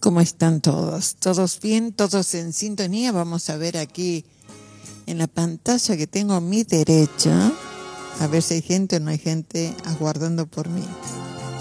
¿Cómo están todos? ¿Todos bien? ¿Todos en sintonía? Vamos a ver aquí en la pantalla que tengo a mi derecha, a ver si hay gente o no hay gente aguardando por mí.